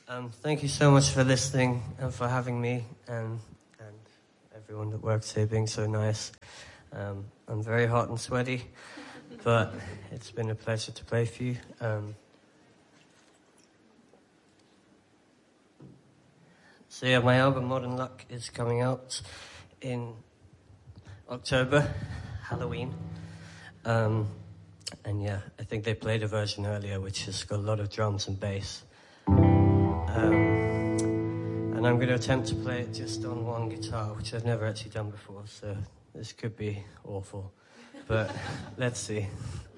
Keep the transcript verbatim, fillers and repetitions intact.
Um, thank you so much for listening and for having me and and everyone that works here being so nice. Um, I'm very hot and sweaty, but it's been a pleasure to play for you. Um, so yeah, my album Modern Luck is coming out in October, Halloween. Um, and yeah, I think they played a version earlier which has got a lot of drums and bass. Um, and I'm going to attempt to play it just on one guitar, which I've never actually done before, so this could be awful. But let's see.